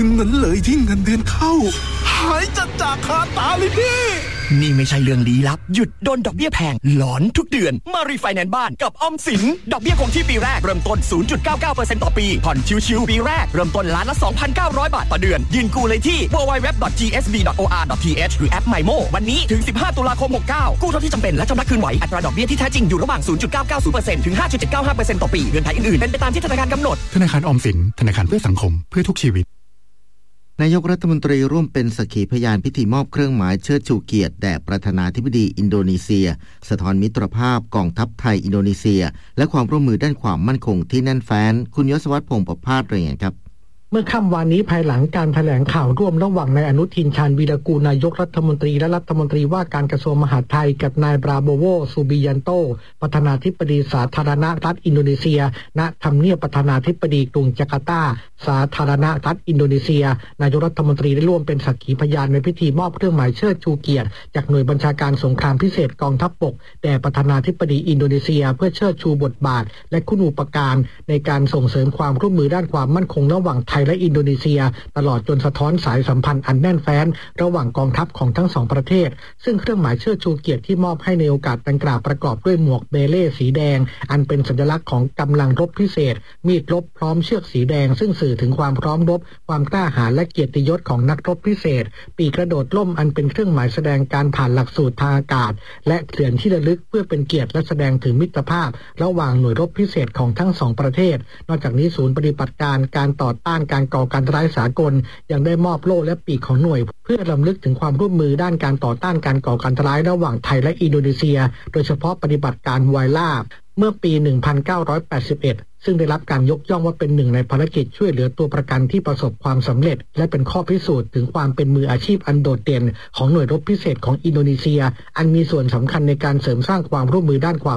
คืนเงินเลยที่เงินเดือนเข้าหายจากคาตาเลยพี่นี่ไม่ใช่เรื่องลี้ลับหยุดโดนดอกเบี้ยแพงหลอนทุกเดือนมารีไฟแนนซ์บ้านกับออมสินดอกเบี้ยคงที่ปีแรกเริ่มต้น 0.99% ต่อปีผ่อนชิวๆปีแรกเริ่มต้นล้านละ 2,900 บาทต่อเดือนยื่นกู้เลยที่ www.gsb.or.th หรือแอป MyMo วันนี้ถึง15ตุลาคม69กู้เท่าที่จำเป็นและชำระคืนไหวอัตราดอกเบี้ยที่แท้จริงอยู่ระหว่าง 0.990% ถึง 5.795% ต่อปีเงื่อนไขอื่นๆเป็นไปตามที่ธนาคารกำหนดธนาคารออมสินธนาคารเพื่อสังคมเพื่อทุกชีวิตนายกรัฐมนตรีร่วมเป็นสักขีพยานพิธีมอบเครื่องหมายเชิดชูเกียรติแด่ประธานาธิบดีอินโดนีเซียสะท้อนมิตรภาพกองทัพไทยอินโดนีเซียและความร่วมมือด้านความมั่นคงที่แน่นแฟ้นคุณยศวัฒน์พงษ์ประภาสรายงานครับเมื่อค่ำวานนี้ภายหลังการแถลงข่าวร่วมระหว่างนายอนุทินชาญวีรกูลนายกรัฐมนตรีและรัฐมนตรีว่าการกระทรวงมหาดไทยกับนายบราโบโวซูบิยันโตประธานาธิบดีสาธารณรัฐอินโดนีเซียณทำเนียบประธานาธิบดีกรุงจาการ์ตาสาธารณรัฐอินโดนีเซียนายกรัฐมนตรีได้ร่วมเป็นสักขีพยานในพิธีมอบเครื่องหมายเชิดชูเกียรติจากหน่วยบัญชาการสงครามพิเศษกองทัพบกแด่ประธานาธิบดีอินโดนีเซียเพื่อเชิดชูบทบาทและคุณูปการในการส่งเสริมความร่วมมือด้านความมั่นคงระหว่างไทยและอินโดนีเซียตลอดจนสะท้อนสายสัมพันธ์อันแน่นแฟ้นระหว่างกองทัพของทั้งสองประเทศซึ่งเครื่องหมายเชิดชูเกียรติที่มอบให้ในโอกาสดังกล่าวประกอบด้วยหมวกเบเล่สีแดงอันเป็นสัญลักษณ์ของกำลังรบพิเศษมีดรบพร้อมเชือกสีแดงซึ่งสื่อถึงความพร้อมรบความกล้าหาญและเกียรติยศของนักรบพิเศษปีกกระโดดล่มอันเป็นเครื่องหมายแสดงการผ่านหลักสูตรทางอากาศและเหรียญที่ระลึกเพื่อเป็นเกียรติและแสดงถึงมิตรภาพระหว่างหน่วยรบพิเศษของทั้งสองประเทศนอกจากนี้ศูนย์ปฏิบัติการการต่อต้านการก่อการร้ายสากลยังได้มอบโล่และปีกของหน่วยเพื่อรำลึกถึงความร่วมมือด้านการต่อต้านการก่อการร้ายระหว่างไทยและอินโดนีเซียโดยเฉพาะปฏิบัติการไวล่าเมื่อปี 1981 ซึ่งได้รับการยกย่องว่าเป็นหนึ่งในภารกิจช่วยเหลือตัวประกันที่ประสบความสำเร็จและเป็นข้อพิสูจน์ถึงความเป็นมืออาชีพอันโดดเด่นของหน่วยรบพิเศษของอินโดนีเซียอันมีส่วนสำคัญในการเสริมสร้างความร่วมมือด้านความ